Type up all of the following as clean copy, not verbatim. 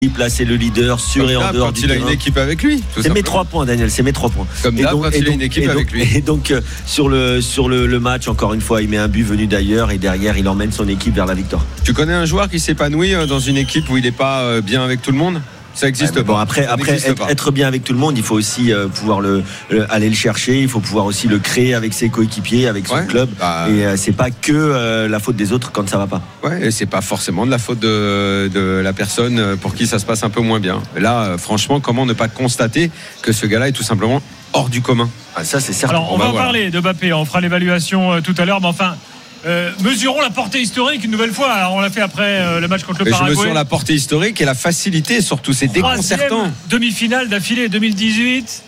placer le leader sur et en dehors du terrain. Il a une équipe avec lui. C'est mes 3 points, Daniel, c'est mes 3 points. Comme d'hab, quand il a une équipe avec lui. Et donc, sur le match, encore une fois, il met un but venu d'ailleurs et derrière, il emmène son équipe vers la victoire. Tu connais un joueur qui s'épanouit dans une équipe où il n'est pas bien avec tout le monde ? Ça existe pas. Bon, après être bien avec tout le monde, il faut aussi pouvoir aller le chercher. Il faut pouvoir aussi le créer avec ses coéquipiers, avec son club. Et c'est pas que la faute des autres quand ça va pas. Ouais, et c'est pas forcément de la faute de la personne pour qui ça se passe un peu moins bien. Là, franchement, comment ne pas constater que ce gars-là est tout simplement hors du commun ? Ça, c'est certain. Alors, on va en parler de Mbappé. On fera l'évaluation tout à l'heure, mais enfin. Mesurons la portée historique une nouvelle fois. Alors, on l'a fait après le match contre le Paraguay. Je mesure la portée historique et la facilité, surtout, c'est déconcertant. Demi-finale d'affilée 2018,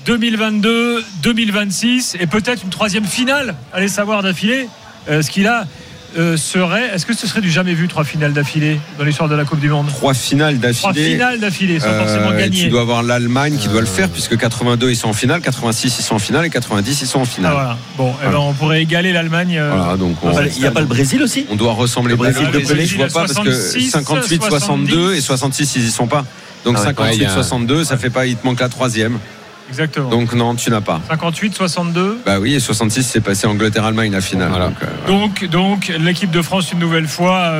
2022, 2026 et peut-être une 3e finale. Allez savoir d'affilée ce qu'il a. Est-ce que ce serait du jamais vu 3 finales d'affilée dans l'histoire de la Coupe du Monde ? 3 finales d'affilée. 3 finales d'affilée, sans forcément gagner. Tu dois avoir l'Allemagne qui doit le faire puisque 82 ils sont en finale, 86 ils sont en finale et 90 ils sont en finale. Voilà. Bon, voilà. On pourrait égaler l'Allemagne. Voilà, donc il n'y a pas le Brésil aussi ? On doit ressembler au Brésil de Pelé. Je vois pas parce que 58, 62 et 66 ils y sont pas. Donc 58, 62, ça fait pas. Il te manque la 3e. Exactement. Donc non, tu n'as pas. 58, 62. Bah oui, et 66, c'est passé Angleterre-Allemagne la finale. Voilà. Donc l'équipe de France une nouvelle fois.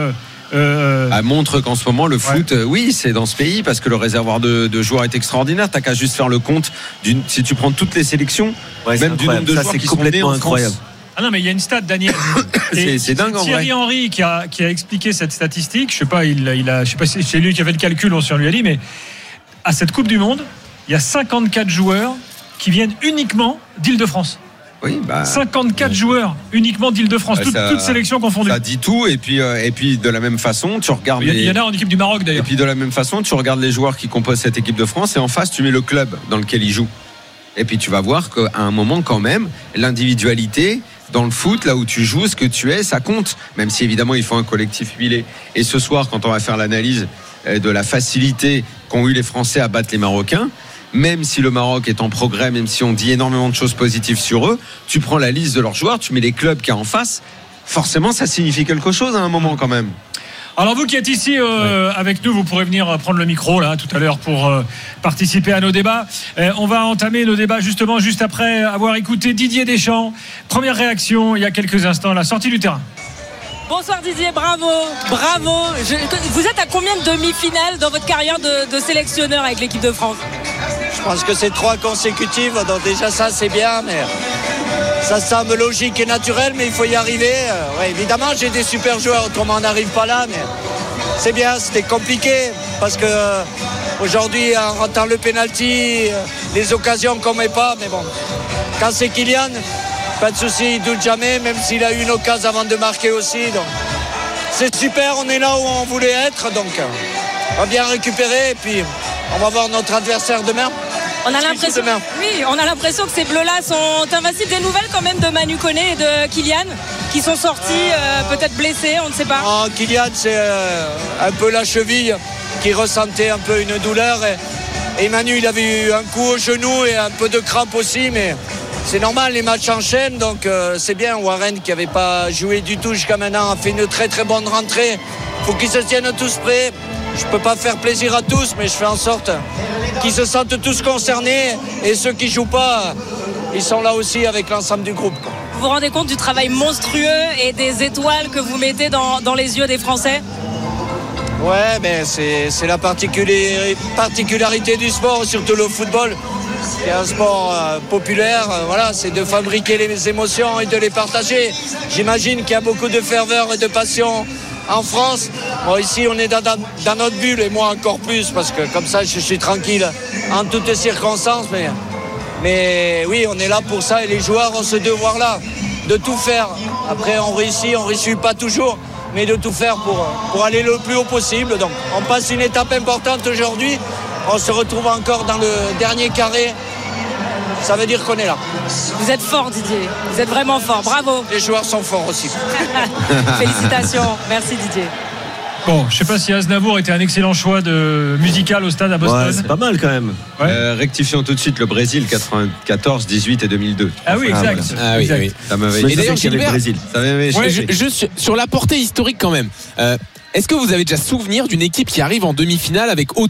Montre qu'en ce moment le foot, oui, c'est dans ce pays parce que le réservoir de joueurs est extraordinaire. T'as qu'à juste faire le compte si tu prends toutes les sélections, même du nombre de joueurs qui sont nés en incroyable. France. Ah non, mais il y a une stat, Daniel. c'est dingue en vrai. Thierry Henry qui a expliqué cette statistique. Je sais pas si c'est lui qui avait le calcul, on lui a dit, mais à cette Coupe du Monde, il y a 54 joueurs qui viennent uniquement d'Île-de-France. Oui, 54 joueurs uniquement d'Île-de-France, toutes sélections confondues. Ça dit tout, et puis de la même façon, tu regardes. Il y en a en équipe du Maroc d'ailleurs. Et puis de la même façon, tu regardes les joueurs qui composent cette équipe de France, et en face, tu mets le club dans lequel ils jouent. Et puis tu vas voir qu'à un moment, quand même, l'individualité dans le foot, là où tu joues, ce que tu es, ça compte. Même si évidemment, il faut un collectif huilé. Et ce soir, quand on va faire l'analyse de la facilité qu'ont eu les Français à battre les Marocains. Même si le Maroc est en progrès, même si on dit énormément de choses positives sur eux, tu prends la liste de leurs joueurs, tu mets les clubs qu'il y a en face, forcément ça signifie quelque chose à un moment quand même. Alors vous qui êtes ici avec nous, vous pourrez venir prendre le micro là tout à l'heure pour participer à nos débats. On va entamer nos débats justement juste après avoir écouté Didier Deschamps. Première réaction il y a quelques instants, la sortie du terrain. Bonsoir Didier, bravo. Vous êtes à combien de demi-finales dans votre carrière de sélectionneur avec l'équipe de France ? Je pense que c'est 3 consécutives, donc déjà ça c'est bien, mais ça semble logique et naturel, mais il faut y arriver. Évidemment j'ai des super joueurs, autrement on n'arrive pas là, mais c'est bien, c'était compliqué, parce que aujourd'hui en ratant le penalty, les occasions qu'on met pas, mais bon, quand c'est Kylian, pas de souci, il doute jamais, même s'il a eu une occasion avant de marquer aussi, donc c'est super, on est là où on voulait être, donc on va bien récupérer, et puis on va voir notre adversaire demain. On a l'impression que ces bleus-là sont invincibles. Des nouvelles quand même de Manu Koné et de Kylian qui sont sortis peut-être blessés, on ne sait pas. Kylian, c'est un peu la cheville qui ressentait un peu une douleur. Et Manu, il avait eu un coup au genou et un peu de crampe aussi, mais c'est normal, les matchs enchaînent, donc c'est bien. Warren, qui n'avait pas joué du tout jusqu'à maintenant, a fait une très très bonne rentrée. Il faut qu'ils se tiennent tous prêts. Je ne peux pas faire plaisir à tous, mais je fais en sorte qu'ils se sentent tous concernés. Et ceux qui ne jouent pas, ils sont là aussi avec l'ensemble du groupe. Vous vous rendez compte du travail monstrueux et des étoiles que vous mettez dans les yeux des Français ? Ouais, mais c'est la particularité du sport, surtout le football. C'est un sport populaire, c'est de fabriquer les émotions et de les partager. J'imagine qu'il y a beaucoup de ferveur et de passion en France. Bon, ici on est dans notre bulle, et moi encore plus, parce que comme ça je suis tranquille en toutes circonstances, mais oui, on est là pour ça, et les joueurs ont ce devoir là de tout faire. Après on réussit pas toujours, mais de tout faire pour aller le plus haut possible. Donc on passe une étape importante aujourd'hui, on se retrouve encore dans le dernier carré. Ça veut dire qu'on est là. Vous êtes fort, Didier. Vous êtes vraiment fort. Bravo. Les joueurs sont forts aussi. Félicitations. Merci, Didier. Bon, je ne sais pas si Aznavour était un excellent choix musical au stade à Boston. Ouais, c'est pas mal quand même. Rectifions tout de suite le Brésil 94, 18 et 2002. Ah oui, exact. Ah oui. Ça m'avait Et d'ailleurs, Gilbert, Ça m'avait juste sur la portée historique quand même. Est-ce que vous avez déjà souvenir d'une équipe qui arrive en demi-finale avec